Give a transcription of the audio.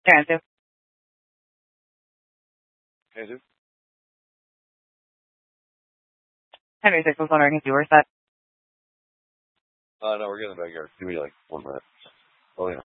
Can do. Can do. Henry 6 was wondering if you were set. No, we're getting the backyard. Give me like 1 minute. Oh, yeah.